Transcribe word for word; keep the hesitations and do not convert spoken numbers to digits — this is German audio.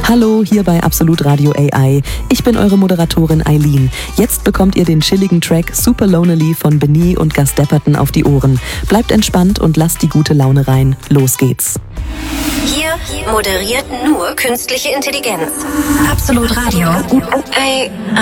Hallo, hier bei Absolut Radio A I. Ich bin eure Moderatorin Eileen. Jetzt bekommt ihr den chilligen Track Super Lonely von Beni und Gus Dapperton auf die Ohren. Bleibt entspannt und lasst die gute Laune rein. Los geht's. Hier moderiert nur künstliche Intelligenz. Absolut Radio. A I.